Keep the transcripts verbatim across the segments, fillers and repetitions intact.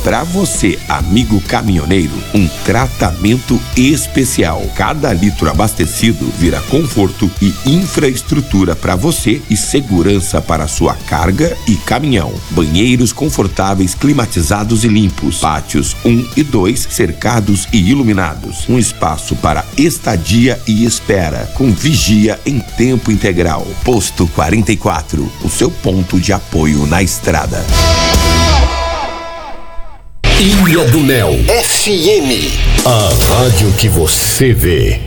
Para você, amigo caminhoneiro, um tratamento especial. Cada litro abastecido vira conforto e infraestrutura para você e segurança para sua carga e caminhão. Banheiros confortáveis, climatizados e limpos. Pátios um e dois cercados e iluminados. Um espaço para estadia e espera, com vigia em tempo integral. Posto quarenta e quatro, o seu ponto de apoio na estrada. Ilha do Mel F M, a rádio que você vê.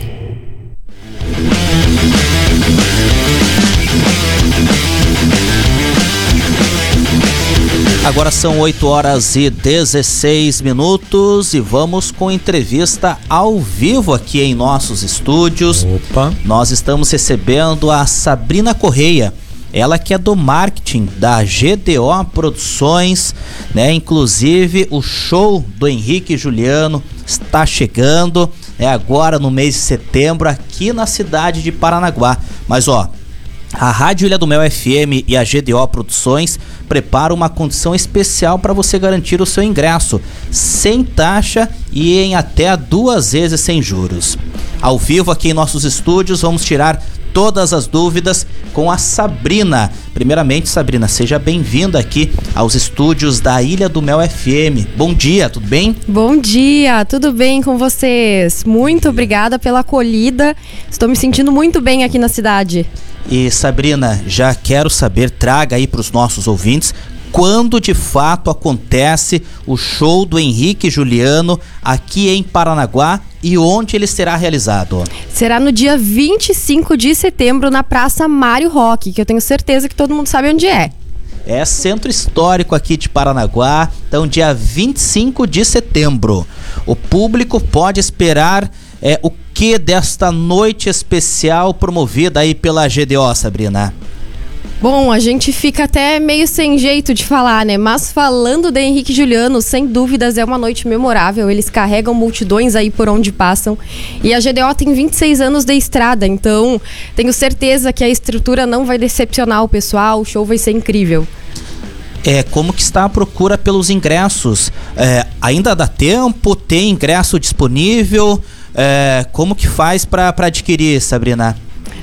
Agora são oito horas e dezesseis minutos e vamos com entrevista ao vivo aqui em nossos estúdios. Opa. Nós estamos recebendo a Sabrina Correia. Ela que é do marketing da G D O Produções, né? Inclusive o show do Henrique e Juliano está chegando, é agora no mês de setembro aqui na cidade de Paranaguá. Mas ó, a Rádio Ilha do Mel F M e a G D O Produções preparam uma condição especial para você garantir o seu ingresso, sem taxa e em até duas vezes sem juros. Ao vivo aqui em nossos estúdios vamos tirar todas as dúvidas com a Sabrina. Primeiramente, Sabrina, seja bem-vinda aqui aos estúdios da Ilha do Mel F M. Bom dia, tudo bem? Bom dia, tudo bem com vocês? Muito obrigada pela acolhida. Estou me sentindo muito bem aqui na cidade. E Sabrina, já quero saber, traga aí para os nossos ouvintes, quando de fato acontece o show do Henrique e Juliano aqui em Paranaguá e onde ele será realizado? Será no dia vinte e cinco de setembro na Praça Mário Roque, que eu tenho certeza que todo mundo sabe onde é. É centro histórico aqui de Paranaguá, então dia vinte e cinco de setembro. O público pode esperar é, o que desta noite especial promovida aí pela G D O, Sabrina? Bom, a gente fica até meio sem jeito de falar, né? Mas falando de Henrique e Juliano, sem dúvidas é uma noite memorável. Eles carregam multidões aí por onde passam. E a G D O tem vinte e seis anos de estrada, então tenho certeza que a estrutura não vai decepcionar o pessoal, o show vai ser incrível. É, como que está a procura pelos ingressos? É, ainda dá tempo? Tem ingresso disponível? É, como que faz para adquirir, Sabrina?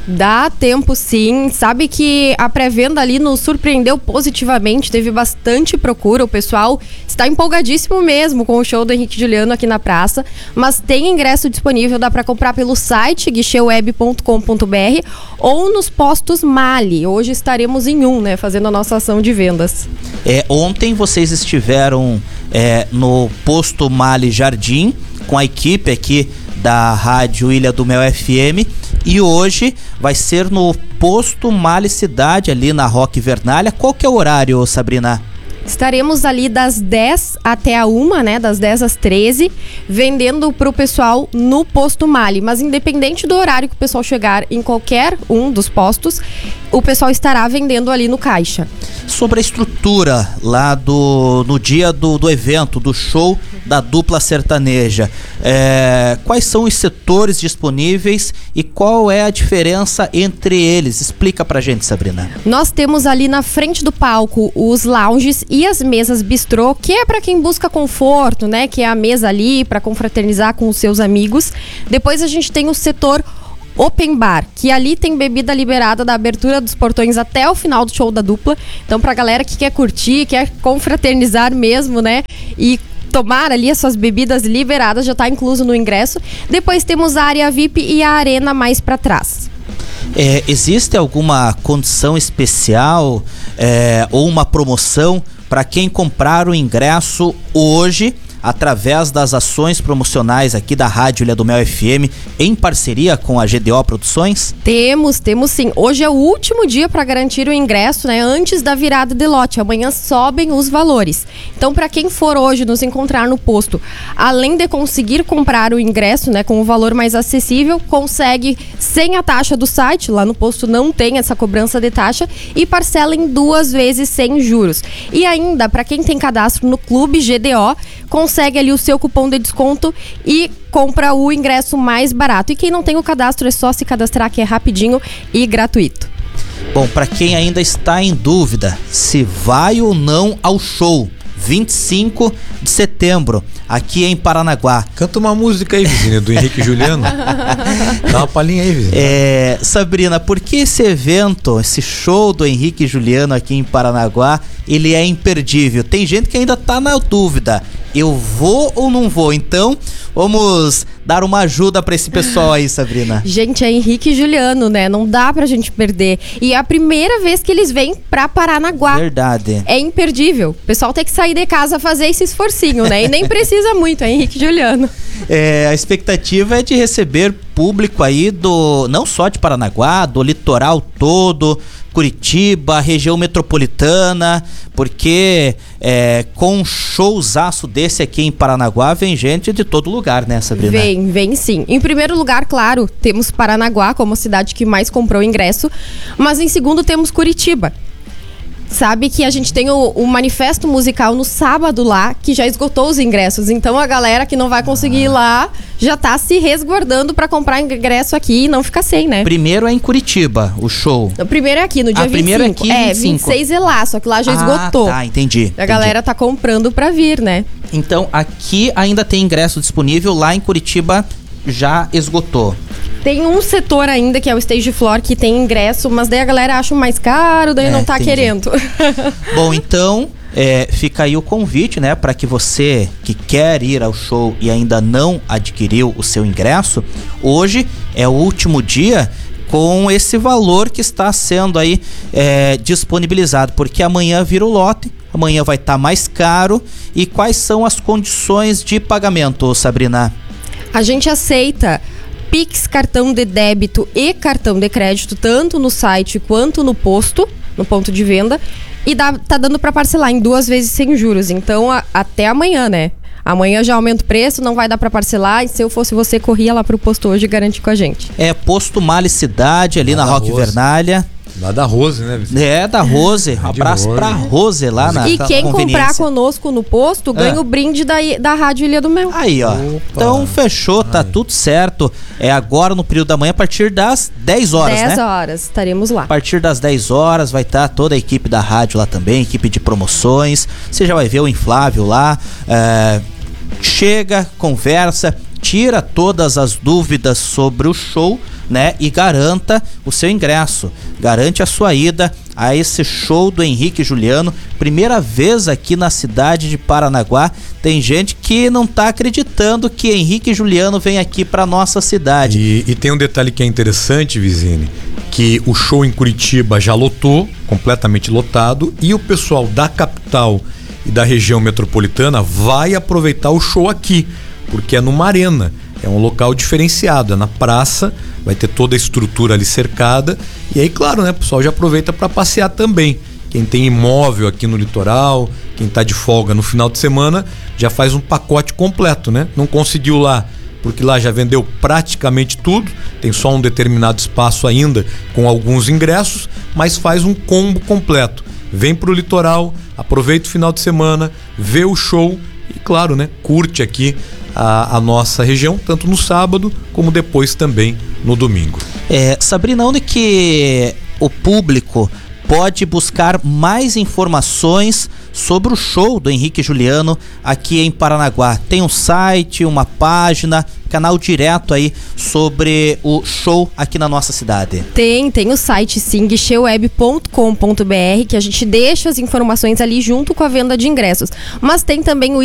Dá tempo sim, sabe que a pré-venda ali nos surpreendeu positivamente, teve bastante procura, o pessoal está empolgadíssimo mesmo com o show do Henrique e Juliano aqui na praça, mas tem ingresso disponível, dá para comprar pelo site guichê web ponto com ponto b r ou nos postos Mali. Hoje estaremos em um, né, fazendo a nossa ação de vendas. É, ontem vocês estiveram é, no posto Mali Jardim com a equipe aqui da Rádio Ilha do Mel F M e hoje vai ser no posto Mali Cidade, ali na Roque Vernalha. Qual que é o horário, Sabrina? Estaremos ali das dez até a uma, né, das dez às treze, vendendo pro pessoal no posto Mali, mas independente do horário que o pessoal chegar em qualquer um dos postos, o pessoal estará vendendo ali no caixa. Sobre a estrutura lá do, no dia do, do evento, do show da dupla sertaneja, é, quais são os setores disponíveis e qual é a diferença entre eles? Explica pra gente, Sabrina. Nós temos ali na frente do palco os lounges e as mesas bistrô, que é para quem busca conforto, né? Que é a mesa ali para confraternizar com os seus amigos. Depois a gente tem o setor Open Bar, que ali tem bebida liberada da abertura dos portões até o final do show da dupla. Então pra galera que quer curtir, quer confraternizar mesmo, né? E tomar ali as suas bebidas liberadas, já tá incluso no ingresso. Depois temos a área V I P e a arena mais pra trás. É, existe alguma condição especial é, ou uma promoção para quem comprar o ingresso hoje através das ações promocionais aqui da Rádio Ilha do Mel F M em parceria com a G D O Produções? Temos, temos sim. Hoje é o último dia para garantir o ingresso, né? Antes da virada de lote. Amanhã sobem os valores. Então, para quem for hoje nos encontrar no posto, além de conseguir comprar o ingresso, né, com o valor mais acessível, consegue sem a taxa do site. Lá no posto não tem essa cobrança de taxa e parcela em duas vezes sem juros. E ainda, para quem tem cadastro no Clube G D O, consegue ali o seu cupom de desconto e compra o ingresso mais barato. E quem não tem o cadastro é só se cadastrar, que é rapidinho e gratuito. Bom, para quem ainda está em dúvida se vai ou não ao show, vinte e cinco de setembro, aqui em Paranaguá. Canta uma música aí, vizinha, do Henrique e Juliano. Dá uma palhinha aí, vizinha. É, Sabrina, por que esse evento, esse show do Henrique e Juliano aqui em Paranaguá, ele é imperdível? Tem gente que ainda tá na dúvida, eu vou ou não vou? Então, vamos dar uma ajuda pra esse pessoal aí, Sabrina. Gente, é Henrique e Juliano, né? Não dá pra gente perder. E é a primeira vez que eles vêm pra Paranaguá. Verdade. É imperdível. O pessoal tem que sair de casa fazer esse esforcinho, né? E nem precisa muito, é Henrique e Juliano. É, a expectativa é de receber público aí do, não só de Paranaguá, do litoral todo, Curitiba, região metropolitana, porque é, com um showzaço desse aqui em Paranaguá, vem gente de todo lugar, né, Sabrina? Vem, vem sim. Em primeiro lugar, claro, temos Paranaguá como a cidade que mais comprou ingresso, mas em segundo temos Curitiba. Sabe que a gente tem o, o manifesto musical no sábado lá, que já esgotou os ingressos. Então a galera que não vai conseguir ir lá já tá se resguardando pra comprar ingresso aqui e não ficar sem, né? Primeiro é em Curitiba, o show. O primeiro é aqui, no dia Ah, vinte e cinco. primeiro é aqui, É, vinte e cinco. vinte e seis é lá, só que lá já Ah, esgotou. tá, entendi. A galera tá comprando pra vir, né? Então, aqui ainda tem ingresso disponível, lá em Curitiba já esgotou. Tem um setor ainda, que é o Stage Floor, que tem ingresso, mas daí a galera acha mais caro, daí É, não tá entendi. querendo. Bom, então, é, fica aí o convite, né, para que você que quer ir ao show e ainda não adquiriu o seu ingresso, hoje é o último dia com esse valor que está sendo aí é, disponibilizado, porque amanhã vira o lote, amanhã vai estar mais caro. E quais são as condições de pagamento, Sabrina? A gente aceita Pix, cartão de débito e cartão de crédito, tanto no site quanto no posto, no ponto de venda. E dá, tá dando para parcelar em duas vezes sem juros. Então, a, até amanhã, né? Amanhã já aumenta o preço, não vai dar para parcelar. E se eu fosse você, corria lá pro posto hoje e garante com a gente. É posto Mali Cidade, ali Lá na da Roque Rose. Vernalha. Lá da Rose, né, vizinha? É, da Rose. Um abraço Rose. pra Rose lá na E quem comprar conveniência. conosco no posto, ganha Ah. o brinde da, da Rádio Ilha do Mel. Aí, ó. Opa. Então fechou, tá tudo certo. É agora no período da manhã, a partir das dez horas, dez né? horas, estaremos lá. A partir das dez horas vai estar toda a equipe da rádio lá também, equipe de promoções. Você já vai ver o Inflável lá. É, chega, conversa, tira todas as dúvidas sobre o show, né? E garanta o seu ingresso. Garante a sua ida a esse show do Henrique e Juliano. Primeira vez aqui na cidade de Paranaguá. Tem gente que não tá acreditando que Henrique e Juliano vem aqui pra nossa cidade. E, e tem um detalhe que é interessante, Vizine, que o show em Curitiba já lotou, completamente lotado, e o pessoal da capital e da região metropolitana vai aproveitar o show aqui, porque é numa arena, é um local diferenciado, é na praça, vai ter toda a estrutura ali cercada, e aí, claro, né, o pessoal já aproveita para passear também. Quem tem imóvel aqui no litoral, quem tá de folga no final de semana, já faz um pacote completo, né? Não conseguiu lá, porque lá já vendeu praticamente tudo, tem só um determinado espaço ainda com alguns ingressos, mas faz um combo completo. Vem pro litoral, aproveita o final de semana, vê o show e, claro, né, curte aqui a, a nossa região, tanto no sábado como depois também no domingo. É, Sabrina, onde que o público pode buscar mais informações sobre o show do Henrique e Juliano aqui em Paranaguá? Tem um site, uma página, canal direto aí sobre o show aqui na nossa cidade. Tem, tem o site sim, guichêweb ponto com ponto br, que a gente deixa as informações ali junto com a venda de ingressos. Mas tem também o